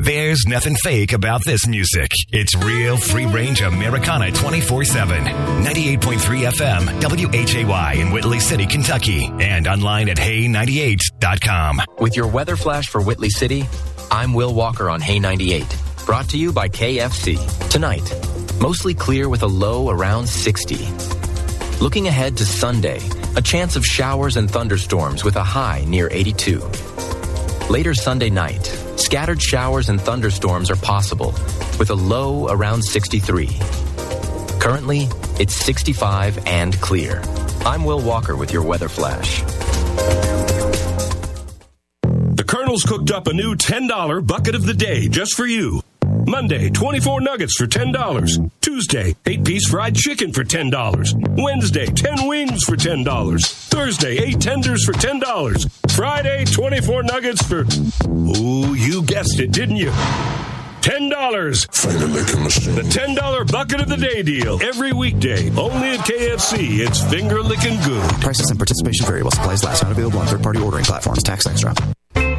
There's nothing fake about this music. It's real free-range Americana 24/7. 98.3 FM, WHAY in Whitley City, Kentucky. And online at hey98.com. With your weather flash for Whitley City, I'm Will Walker on Hey 98. Brought to you by KFC. Tonight, mostly clear with a low around 60. Looking ahead to Sunday, a chance of showers and thunderstorms with a high near 82. Later Sunday night, scattered showers and thunderstorms are possible with a low around 63. Currently, it's 65 and clear. I'm Will Walker with your weather flash. The Colonel's cooked up a new $10 bucket of the day just for you. Monday, 24 nuggets for $10. Tuesday, 8-piece fried chicken for $10. Wednesday, 10 wings for $10. Thursday, 8 tenders for $10. Friday, 24 nuggets for, ooh, you guessed it, didn't you? $10. Finger licking machine. The $10 bucket of the day deal. Every weekday, only at KFC. It's finger licking good. Prices and participation vary while supplies last. Not available on third-party ordering platforms. Tax extra.